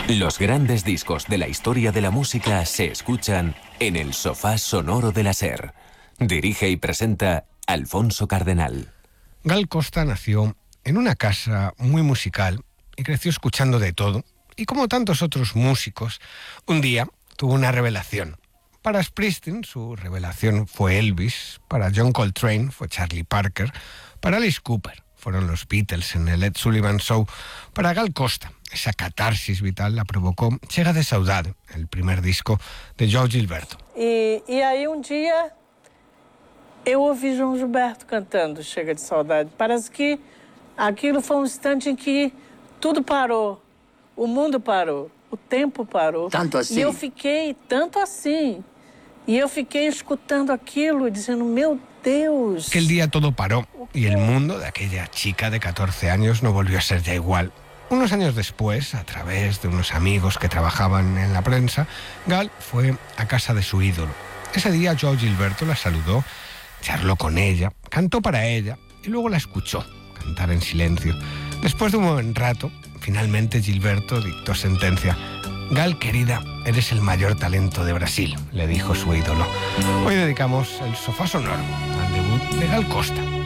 Los grandes discos de la historia de la música se escuchan en el sofá sonoro de la SER. Dirige y presenta Alfonso Cardenal. Gal Costa nació en una casa muy musical y creció escuchando de todo. Y como tantos otros músicos, un día tuvo una revelación. Para Springsteen, su revelación fue Elvis. Para John Coltrane fue Charlie Parker. Para Alice Cooper fueron los Beatles en el Ed Sullivan Show. Para Gal Costa, esa catarsis vital la provocó Chega de Saudade, el primer disco de João Gilberto. E aí dia eu ouvi João Gilberto cantando Chega de Saudade. Parece que aquilo foi instante em que tudo parou, o mundo parou, o tempo parou. Tanto assim? E eu fiquei tanto assim. Y yo fiquei escuchando aquilo y diciendo, meu Deus. Aquel día todo paró y el mundo de aquella chica de 14 años no volvió a ser ya igual. Unos años después, a través de unos amigos que trabajaban en la prensa, Gal fue a casa de su ídolo. Ese día João Gilberto la saludó, charló con ella, cantó para ella y luego la escuchó cantar en silencio. Después de un buen rato, finalmente Gilberto dictó sentencia. Gal, querida, eres el mayor talento de Brasil, le dijo su ídolo. Hoy dedicamos el sofá sonoro al debut de Gal Costa.